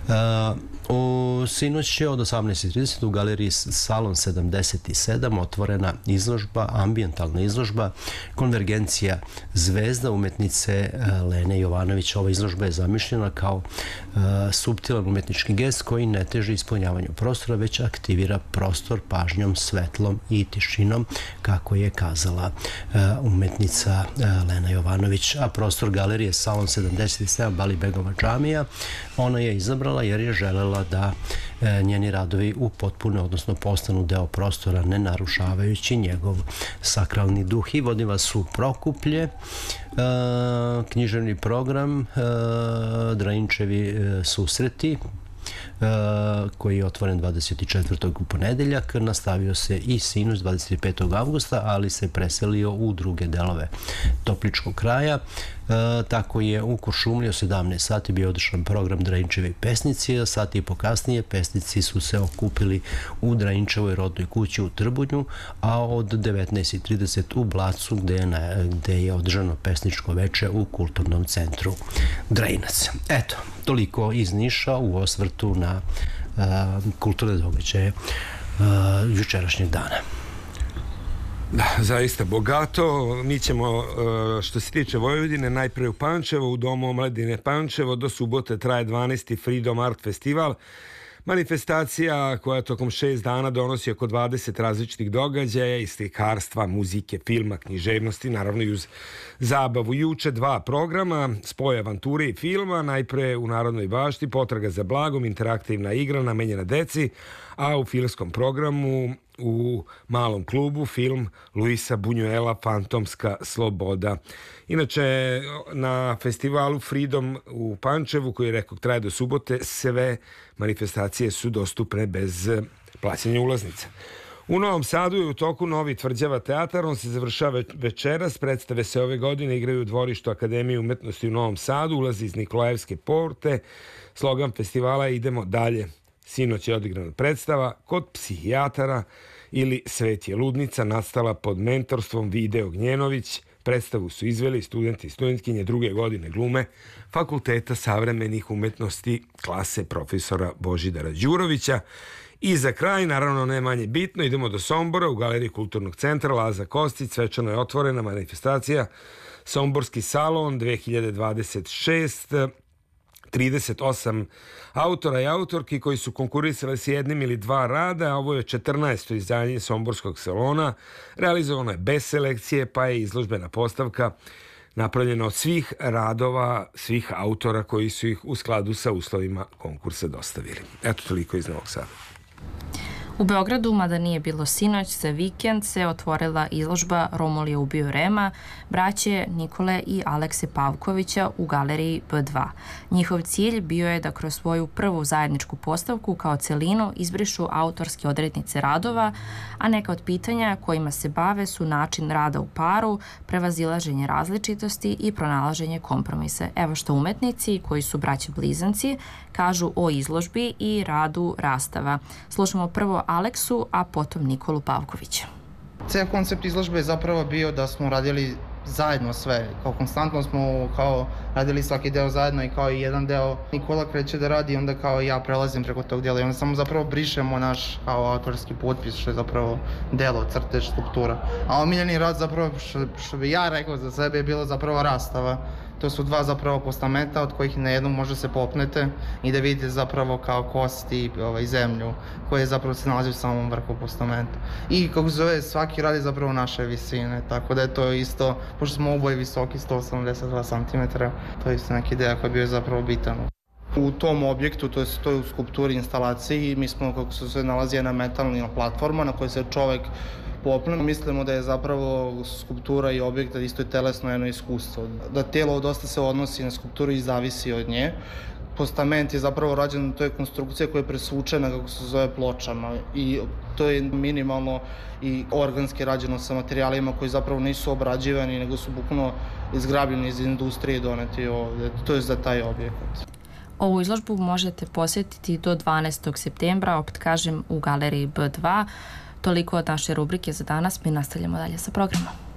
Sinoć je od 18:30 u galeriji Salon 77 otvorena izložba, ambijentalna izložba Konvergencija zvezda umetnice Lene Jovanović. Ova izložba je zamišljena kao suptilan umetnički gest koji ne teži ispunjavanju prostora, već aktivira prostor pažnjom, svetlom i tišinom, kako je kazala umetnica Lena Jovanović. A prostor galerije Salon 77 Balibegova džamija ona je izabrala jer je želela da njeni radovi upotpune, odnosno postanu deo prostora, ne narušavajući njegov sakralni duh. I vodi vas u Prokuplje, književni program, Drajinčevi susreti, koji je otvoren 24. u ponedeljak, nastavio se i sinoć 25. avgusta, ali se preselio u druge delove Topličkog kraja. Tako je u Kuršumliji 17 sati bio održan program Drajinčevi pesnici, a sati i po kasnije pesnici su se okupili u Drajinčevoj rodnoj kući u Trbunju, a od 19:30 u Blacu gde je održano pesničko veče u Kulturnom centru Drajinac. Eto, toliko iz Niša u osvrtu na kulturne događaje jučerašnjeg dana. Da, zaista bogato. Mi ćemo, što se tiče Vojvodine, najpre u Pančevo, u Domu omladine Pančevo. Do subote traje 12. Freedom Art Festival. Manifestacija koja tokom 6 dana donosi oko 20 različitih događaja iz slikarstva, muzike, filma, književnosti, naravno i uz zabavu. Juče 2 programa, spoj avanture i filma, najpre u Narodnoj bašti, potraga za blagom, interaktivna igra namenjena deci, a u filmskom programu u Malom klubu film Luisa Buñuela Fantomska sloboda. Inače, na festivalu Freedom u Pančevu, koji rekao traje do subote, sve manifestacije su dostupne bez plaćanja ulaznica. U Novom Sadu je u toku novi Tvrđava teatar, on se završava večeras, predstave se ove godine igraju u dvorištu Akademije umetnosti u Novom Sadu, ulazi iz Nikolajevske porte, slogan festivala je Idemo dalje. Sinoć je odigrana predstava Kod psihijatara ili Svet je ludnica, nastala pod mentorstvom Vide Ognjenović. Predstavu su izveli studenti i studentkinje 2. godine glume Fakulteta savremenih umetnosti klase profesora Božidara Đurovića. I za kraj, naravno ne manje bitno, idemo do Sombora u Galeriji Kulturnog centra Laza Kostić. Svečano je otvorena manifestacija Somborski salon 2026. 38 autora i autorki koji su konkurisali s 1 ili 2 rada, a ovo je 14. izdanje Somborskog salona. Realizovano je bez selekcije, pa je izložbena postavka napravljena od svih radova, svih autora koji su ih u skladu sa uslovima konkursa dostavili. Eto, toliko iz Novog Sada. U Beogradu, mada nije bilo sinoć, za vikend se otvorila izložba Romul je ubio Rema, braće Nikole i Alekse Pavkovića u galeriji B2. Njihov cilj bio je da kroz svoju prvu zajedničku postavku kao celinu izbrišu autorske odrednice radova, a neka od pitanja kojima se bave su način rada u paru, prevazilaženje različitosti i pronalaženje kompromisa. Evo što umetnici, koji su braća blizanci, kažu o izložbi i radu rastava. Slušamo prvo Aleksu, a potom Nikolu Pavkovića. Ceo koncept izložbe je zapravo bio da smo radili zajedno sve. Kao konstantno smo radili svaki deo zajedno i kao i jedan deo Nikola kreće da radi, onda kao ja prelazim preko tog dela i onda samo zapravo brišemo naš kao autorski potpis, što je zapravo delo, crtež, skulptura. A omiljeni rad zapravo, što bi ja rekao za sebe, je bilo zapravo rastava. To su 2 zapravo postamenta od kojih na jednom može se popnete i da vidite zapravo kao kosti i zemlju koje zapravo se nalazi u samom vrhu postamenta. I kako se zove, svaki rad je zapravo naše visine, tako da je to isto, pošto smo oboje visoki 182 cm, to je isto neki deo koji je bio zapravo bitan. U tom objektu, to je u skulpturi instalaciji, mi smo, kako se sve nalazi, jedna metalna platforma na kojoj se čovek popne. Mislimo da je zapravo skulptura i objekt isto je telesno jedno iskustvo. Da telo dosta se odnosi na skulpturu i zavisi od nje. Postament je zapravo rađen, to je konstrukcija koja je presvučena, kako se zove, pločama i to je minimalno i organski rađeno sa materijalima koji zapravo nisu obrađivani, nego su bukvalno izgrabljeni iz industrije i doneti ovde. To je za taj objekat. Ovu izložbu možete posjetiti do 12. septembra, opet kažem, u galeriji B2. Toliko od naše rubrike za danas, mi nastavljamo dalje sa programom.